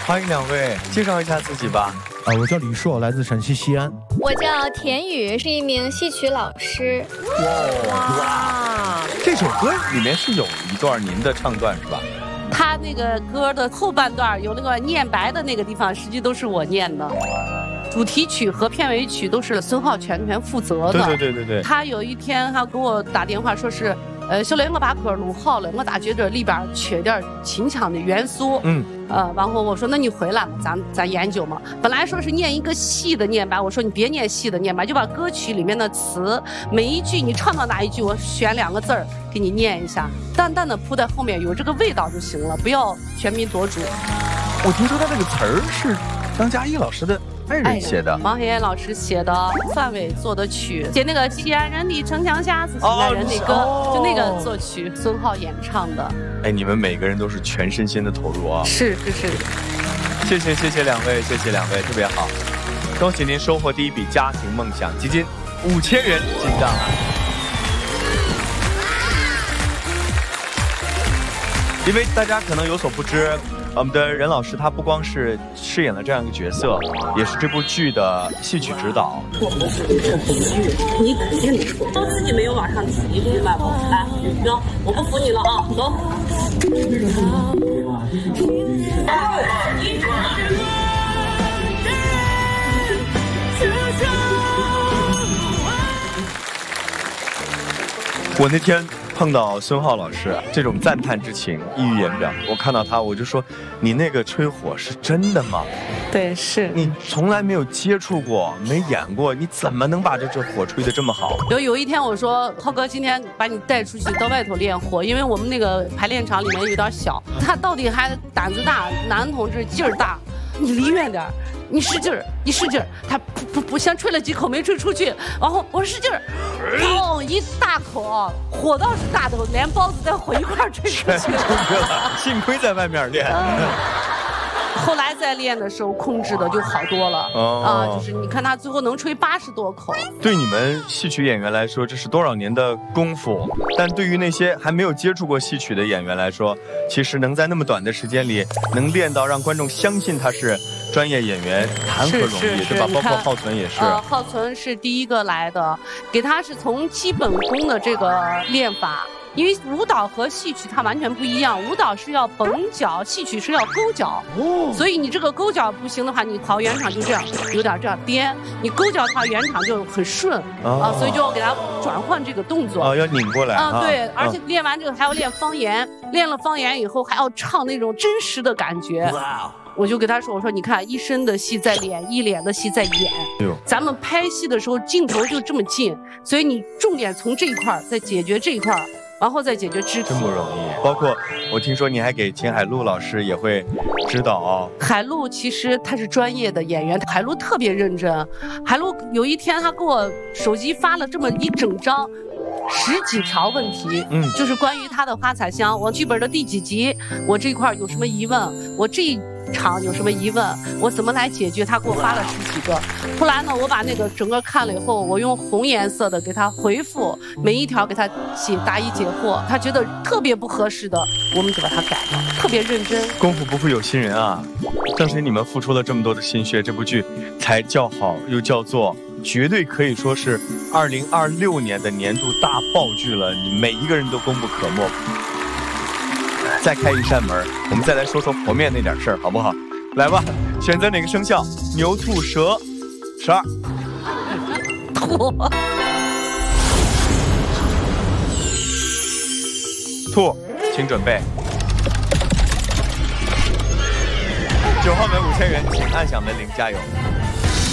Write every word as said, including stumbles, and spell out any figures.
欢迎两位，介绍一下自己吧。 啊，我叫李硕，来自陕西西安。 我叫田雨，是一名戏曲老师。 哇哇！这首歌里面是有一段您的唱段是吧？ 他那个歌的后半段有那个念白的那个地方，实际都是我念的。主题曲和片尾曲都是孙浩全权负责的。 对对对对对。 他有一天他给我打电话说是，呃，小雷我把歌录好了，我咋觉得里边缺点秦腔的元素？嗯。呃，然后我说那你回来嘛，咱咱研究嘛。本来说是念一个细的念白，我说你别念细的念白，就把歌曲里面的词每一句你唱到哪一句，我选两个字儿给你念一下，淡淡的铺在后面，有这个味道就行了，不要全民夺主。 我听说他这个词儿是张嘉译老师的爱人写的， 王海燕老师写的，范伟做的曲，写那个西安人的城墙下是西安人的歌，哦、就那个作曲孙浩演唱的。 哎，你们每个人都是全身心的投入啊！ 是是是， 谢谢谢谢两位，谢谢两位，特别好，恭喜您收获第一笔家庭梦想基金五千元进账啊！因为大家可能有所不知。我们的任老师，他不光是饰演了这样一个角色，也是这部剧的戏曲指导。 我不是这部剧，你肯定说，我自己没有往上提，明白不？来，行，我不服你了啊，走。 我那天碰到孙浩老师，这种赞叹之情溢于言表。我看到他，我就说：“你那个吹火是真的吗？” 对，是你从来没有接触过，没演过，你怎么能把这这火吹得这么好？ 有有一天我说：“浩哥，今天把你带出去到外头练火，因为我们那个排练场里面有点小，他到底还胆子大，男同志劲儿大，你离远点。”你使劲儿，你使劲儿，他不不不，先吹了几口没吹出去，然后我使劲儿，砰一大口，火倒是大的，连包子带火一块儿吹出去了。 幸亏在外面练。嗯、 后来在练的时候控制的就好多了、哦、啊，就是你看他最后能吹八十多口。 对你们戏曲演员来说，这是多少年的功夫？但对于那些还没有接触过戏曲的演员来说，其实能在那么短的时间里能练到让观众相信他是专业演员，谈何容易，对吧？包括浩存也是。 呃，浩存是第一个来的，给他是从基本功的这个练法。因为舞蹈和戏曲它完全不一样，舞蹈是要绷脚，戏曲是要勾脚，哦、所以你这个勾脚不行的话，你跑圆场就这样，有点这样颠；你勾脚的话，圆场就很顺、哦、啊，所以就要给它转换这个动作啊、哦，要拧过来啊，对，而且练完这个还要练方言，练了方言以后还要唱那种真实的感觉。哇！我就给他说，我说你看，一身的戏在脸，一脸的戏在眼。咱们拍戏的时候镜头就这么近，所以你重点从这一块再解决这一块。然后再解决肢体， 真不容易。包括我听说你还给秦海璐老师也会指导哦。 海璐其实他是专业的演员，海璐特别认真。海璐有一天他给我手机发了这么一整张。十几条问题，嗯，就是关于他的花彩香，我剧本的第几集，我这块有什么疑问，我这一场有什么疑问，我怎么来解决？他给我发了十几个。后来呢，我把那个整个看了以后，我用红颜色的给他回复，每一条给他解答疑解惑，他觉得特别不合适的，我们就把它改了，特别认真。 功夫不负有心人啊！正是你们付出了这么多的心血，这部剧才叫好又叫座。绝对可以说是二零二六年的年度大爆剧了，你每一个人都功不可没。再开一扇门，我们再来说说和面那点事儿，好不好？来吧，选择哪个生肖？牛、兔、蛇。十二。 兔。 兔，请准备。九号门五千元，请按响门铃，加油。